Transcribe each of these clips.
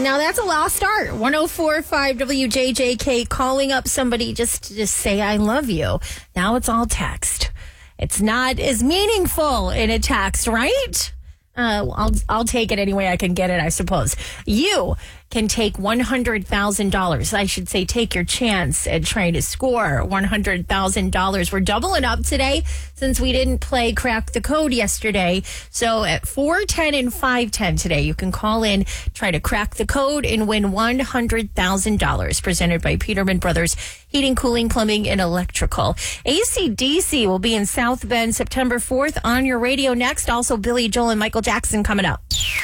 Now, that's a lost start. 104.5 WJJK, calling up somebody just to say, I love you. Now it's all text. It's not as meaningful in a text, right? I'll take it any way I can get it, I suppose. You can take $100,000. I should say take your chance at trying to score $100,000. We're doubling up today since we didn't play Crack the Code yesterday. So at 4:10 and 5:10 today, you can call in, try to crack the code, and win $100,000. Presented by Peterman Brothers Heating, Cooling, Plumbing, and Electrical. AC/DC will be in South Bend September 4th on your radio next. Also, Billy Joel and Michael Jackson coming up.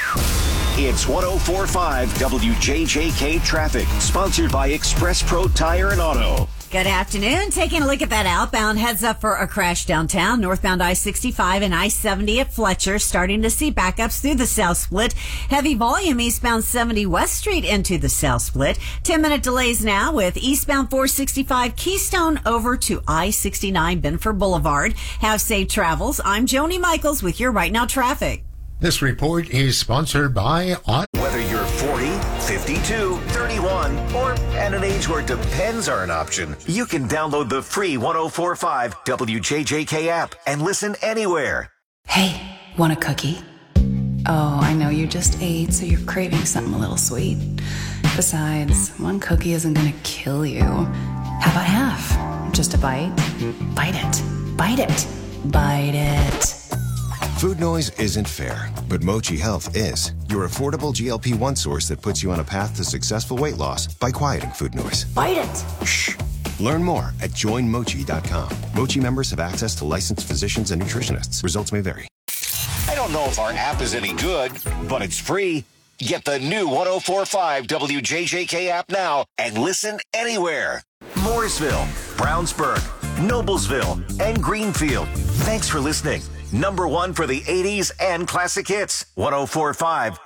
It's 104.5 WJJK Traffic, sponsored by Express Pro Tire and Auto. Good afternoon. Taking a look at that outbound, heads up for a crash downtown. Northbound I-65 and I-70 at Fletcher, starting to see backups through the South Split. Heavy volume eastbound 70 West Street into the South Split. 10-minute delays now with eastbound 465 Keystone over to I-69 Benford Boulevard. Have safe travels. I'm Joni Michaels with your Right Now traffic. This report is sponsored by Whether you're 40, 52, 31, or at an age where depends are an option, you can download the free 104.5 WJJK app and listen anywhere. Hey, want a cookie? Oh, I know you just ate, so you're craving something a little sweet. Besides, one cookie isn't gonna kill you. How about half? Just a bite? Bite it. Bite it. Bite it. Food noise isn't fair, but Mochi Health is. Your affordable GLP-1 source that puts you on a path to successful weight loss by quieting food noise. Bite it. Shh. Learn more at joinmochi.com. Mochi members have access to licensed physicians and nutritionists. Results may vary. I don't know if our app is any good, but it's free. Get the new 104.5 WJJK app now and listen anywhere. Mooresville, Brownsburg, Noblesville, and Greenfield. Thanks for listening. Number one for the 80s and classic hits. 104.5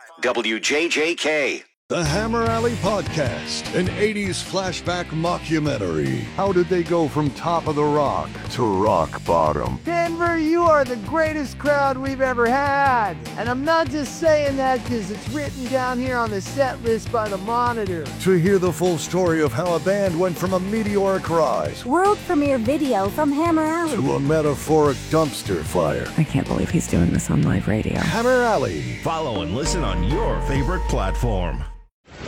WJJK. The Hammer Alley Podcast, an 80s flashback mockumentary. How did they go from top of the rock to rock bottom? Denver, you are the greatest crowd we've ever had. And I'm not just saying that because it's written down here on the set list by the Monitor. To hear the full story of how a band went from a meteoric rise world premiere video from Hammer Alley to a metaphoric dumpster fire. I can't believe he's doing this on live radio. Hammer Alley. Follow and listen on your favorite platform.